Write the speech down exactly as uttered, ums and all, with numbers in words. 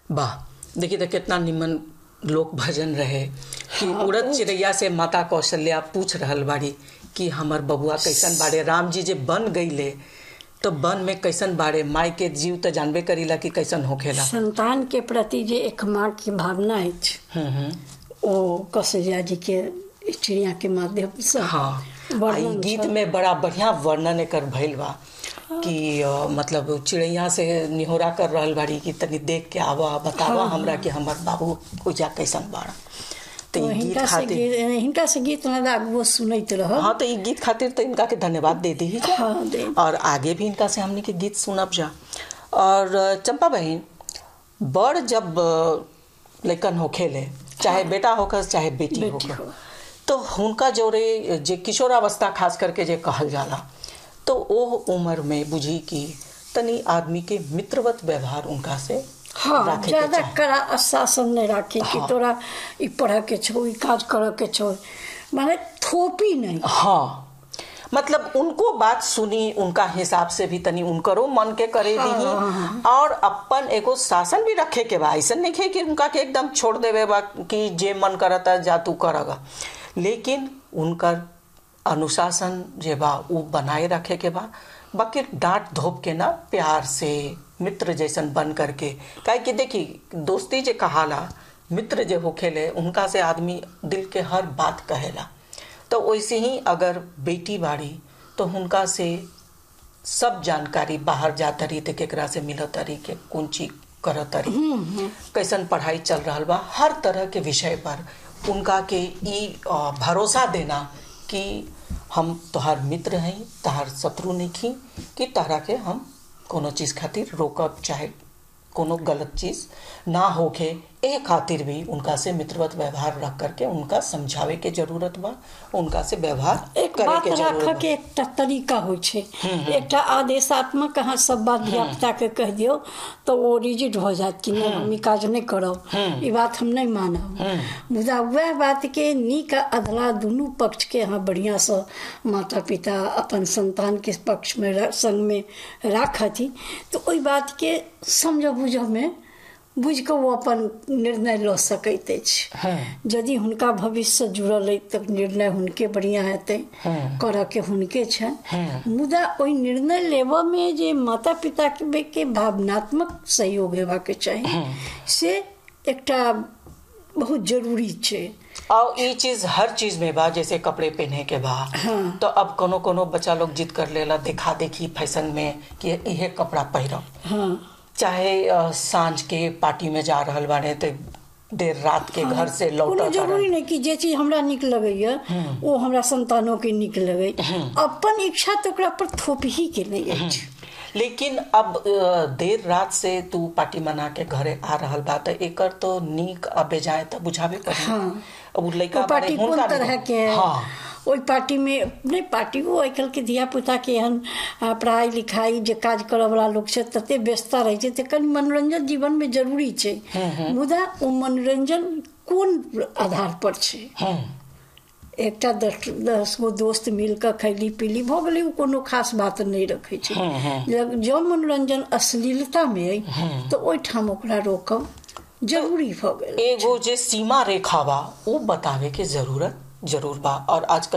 वाह, देखिए तो कितना निमन लोक भजन रहे कि उड़द चिड़ैया से माता कौशल्या पूछ रहल बाड़ी कि हमर बबुआ कैसन बाड़े। राम जी जे बन गईले तो वन में कैसन बाड़े, माई के जीव तो जानबे करीला कि कैसन होखेला। संतान के प्रति जे एक माँ की भावना है वो कौशल्या जी के चिड़िया के माध्यम से हाँ, गीत में बड़ा बढ़िया वर्णन एकर भइल बा कि आ, मतलब चिड़ैया से निहोरा कर रहल बाड़ी कि तनी देख के आवा बतावा हाँ, हमरा कि हमर बाबू पूजा कैसन बाड़ा। तो, तो गीत खातिर हिंका से गीत ना वो सुनैत रह। हाँ, तो ये गीत खातिर तो इनका के धन्यवाद दे दी हाँ, दे। और आगे भी इनका से हमने के गीत सुनब जा। और चंपा बहन, बड़ जब लइकन होखेले, चाहे हाँ, बेटा होकर चाहे बेटी, बेटी होकर हो। तो हुनका जोरे जे किशोरावस्था खास करके जे कहल जाला तो वो उम्र में बुझी कि तनी आदमी के मित्रवत व्यवहार उनका से हाँ, ज्यादा कड़ा शासन नहीं रखे हाँ, कि तोरा ई पढ़ के छो, ई काज कर के छो, माने थोपी नहीं। हाँ, मतलब उनको बात सुनी, उनका हिसाब से भी तनी उनकरो मन के करे दी हाँ, और अपन एगो शासन भी रखे के बा। ऐसा नहीं है कि उनका के एकदम छोड़ देवे बा कि जे मन करता जा तू करगा, लेकिन उनकर अनुशासन जे बा वो बनाए रखे के बा। बाकी डांट धोप के ना प्यार से मित्र जैसन बन करके, काहे कि देखी दोस्ती जे कहाला, मित्र जे होखेले उनका से आदमी दिल के हर बात कहेला। तो वैसे ही अगर बेटी बाड़ी तो उनका से सब जानकारी बाहर जाता रही तो केकरा से मिलत रही के कौन चीज करत रही, कैसन पढ़ाई चल रहा बा, हर तरह के विषय पर उनका के ई भरोसा देना कि हम तोहार मित्र हैं, तोहार शत्रु नहीं खी, कि तोहरा के हम कोनो चीज खातिर रोकब चाहे कोनो गलत चीज ना होके, ए खातिर भी उनका से मित्रवत व्यवहार रख करके उनका समझावे के जरूरत बा, उनका से व्यवहार एक करे बात के जरूरत रख के एक तरीका हो छे। एकटा आदेशात्मक कहाँ सब बात धियापुता के कह दियो तो वो रिजिड हो जात कि नहीं हम ई काज नहीं करब, ई बात हम नहीं मानब। मुदा वह बात के नीक अधला दोनों पक्ष के यहाँ बढ़िया से माता पिता अपन संतान के पक्ष में संग में राखती तो ओई बात के समझ बुझ में बुझ के वो अपन निर्णय ल सकते हाँ। यदि हुनका भविष्य से जुड़ल है तो निर्णय हुनके बढ़िया हेते हाँ। कर के हुनके छे हाँ। मुदा ओई निर्णय लेवा में जे माता पिता के, के भावनात्मक सहयोग हेबा के चाहिए हाँ। से एकटा बहुत जरूरी छे। और ये चीज हर चीज में बा, जैसे कपड़े पहने के बा हाँ। तो अब कोनो कोनो बच्चा लोग जिद कर लेला देखा देखी फैशन में कि यह कपड़ा पहनो हाँ। चाहे सांझ के पार्टी में जा रहल बाने तो देर रात के हाँ। घर से लौटत जरूरी नहीं कि जे चीज हमरा निक लगैया वो हमरा संतानों के निक लगे, अपन इच्छा तो ओकरा पर थोप ही के नहीं है। लेकिन अब देर रात से तू पार्टी मना के घरे आ रहल बा तो एकर तो नीक अबे जाए तो बुझावे पड़ी हाँ। अब लड़का पार्टी कौन तरह के हाँ। ओई पार्टी में नहीं पार्टी वो आजकल के धिया पुता के हन पढ़ाई लिखाई जे काज करे वाला लोग से तते व्यस्तता रहे छे, कनी मनोरंजन जीवन में जरूरी छे। मुदा वो मनोरंजन कौन आधार पर छे, एकटा दस दस गो दोस्त मिलकर खैली पीली भ गेली, कोनो खास बात नहीं रखे छे। जो मनोरंजन अश्लीलता में है तो ओई ठाम ओकरा रोकब जरूरी भ गेल। एगो जे सीमा रेखा बा वो बतावे के जरूरत जरूर बा। और आजकल